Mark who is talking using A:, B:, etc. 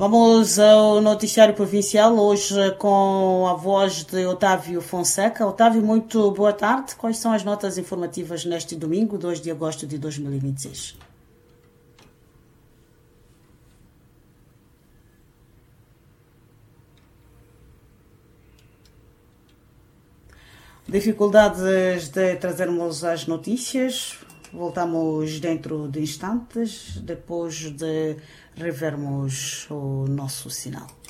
A: Vamos ao noticiário provincial, hoje com a voz de Otávio Fonseca. Otávio, muito boa tarde. Quais são as notas informativas neste domingo, 2 de agosto de 2026? Dificuldades de trazermos as notícias. Voltamos dentro de instantes, depois de revermos o nosso sinal.